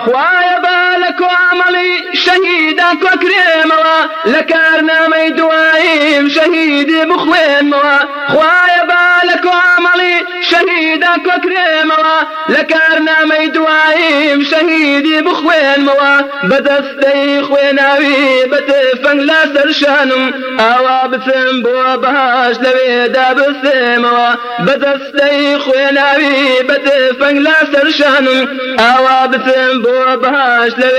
خوایە بالك وعملي شهيدا كريموا لكارنامي دوايم شهيدي بخوين موا خوایە بالك وعملي شهيدا كريموا لكارنامي دوايم شهيدي بخوين موا بدستي خويناوي بتفن لا سرشانم اوا بسم بو بهاش لويدا بسموا بدستي خويناوي بتفن لا سرشانم اوا بسم بو بهاش